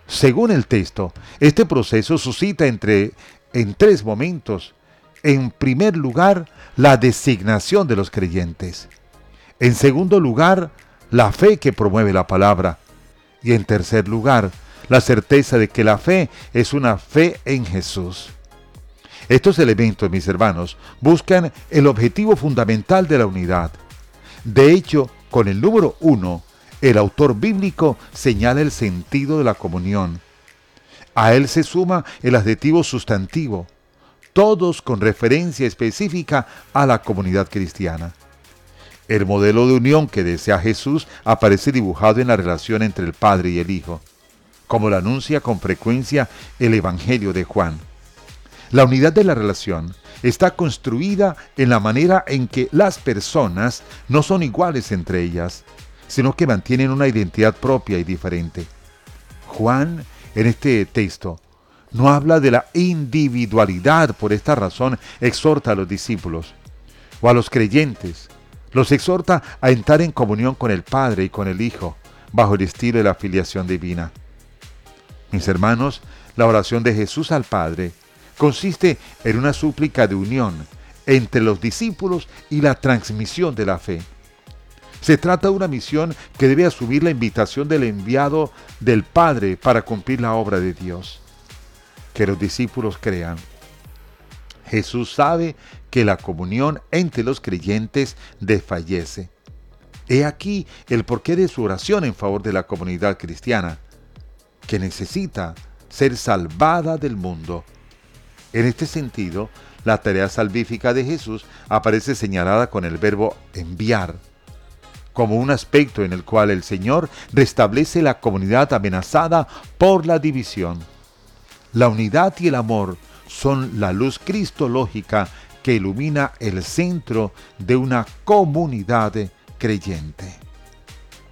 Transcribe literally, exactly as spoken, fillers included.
Según el texto, este proceso suscita entre, en tres momentos. En primer lugar, la designación de los creyentes. En segundo lugar, la fe que promueve la palabra. Y en tercer lugar, la certeza de que la fe es una fe en Jesús. Estos elementos, mis hermanos, buscan el objetivo fundamental de la unidad. De hecho, con el número uno, el autor bíblico señala el sentido de la comunión. A él se suma el adjetivo sustantivo, todos con referencia específica a la comunidad cristiana. El modelo de unión que desea Jesús aparece dibujado en la relación entre el Padre y el Hijo, como lo anuncia con frecuencia el Evangelio de Juan. La unidad de la relación está construida en la manera en que las personas no son iguales entre ellas, sino que mantienen una identidad propia y diferente. Juan, en este texto, no habla de la individualidad. Por esta razón exhorta a los discípulos o a los creyentes. Los exhorta a entrar en comunión con el Padre y con el Hijo, bajo el estilo de la filiación divina. Mis hermanos, la oración de Jesús al Padre consiste en una súplica de unión entre los discípulos y la transmisión de la fe. Se trata de una misión que debe asumir la invitación del enviado del Padre para cumplir la obra de Dios. Que los discípulos crean. Jesús sabe que la comunión entre los creyentes desfallece. He aquí el porqué de su oración en favor de la comunidad cristiana, que necesita ser salvada del mundo. En este sentido, la tarea salvífica de Jesús aparece señalada con el verbo enviar, como un aspecto en el cual el Señor restablece la comunidad amenazada por la división. La unidad y el amor son la luz cristológica que ilumina el centro de una comunidad creyente.